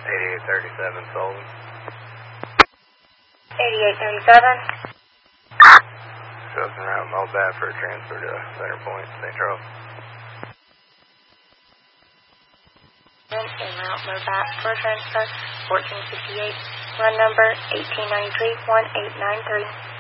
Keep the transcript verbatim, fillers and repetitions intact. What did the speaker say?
eighty-eight thirty-seven Sullivan. eighty-eight thirty-seven. Shows en route Mobad for a transfer to Center Point, Saint Charles. En route Mobad for transfer, fourteen fifty-eight, run number eighteen ninety-three, one eight nine three.